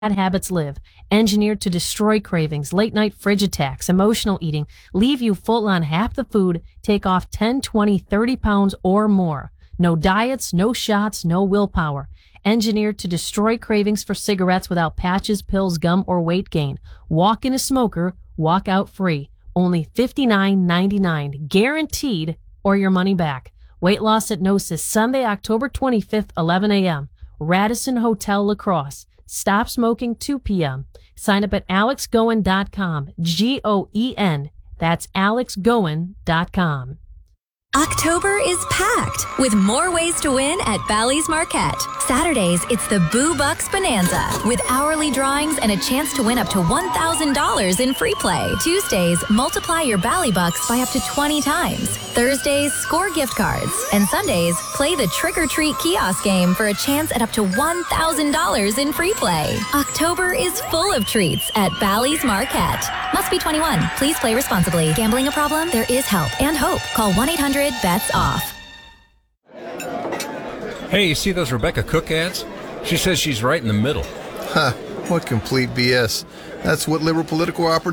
bad habits live, engineered to destroy cravings, late night fridge attacks, emotional eating, leave you full on half the food, take off 10, 20, 30 pounds or more. No diets, no shots, no willpower. Engineered to destroy cravings for cigarettes without patches, pills, gum, or weight gain. Walk in a smoker, walk out free. Only $59.99, guaranteed, or your money back. Weight loss at Gnosis, Sunday, October 25th, 11 a.m. Radisson Hotel, La Crosse. Stop smoking 2 p.m. Sign up at alexgoen.com. Goen. That's alexgoen.com. October is packed with more ways to win at Bally's Marquette. Saturdays, it's the Boo Bucks Bonanza with hourly drawings and a chance to win up to $1,000 in free play. Tuesdays, multiply your Bally Bucks by up to 20 times. Thursdays, score gift cards. And Sundays, play the Trick or Treat kiosk game for a chance at up to $1,000 in free play. October is full of treats at Bally's Marquette. Must be 21. Please play responsibly. Gambling a problem? There is help and hope. Call 1-800-BETS-OFF. Hey, you see those Rebecca Cook ads? She says she's right in the middle. Huh, what complete BS. That's what liberal political opportunities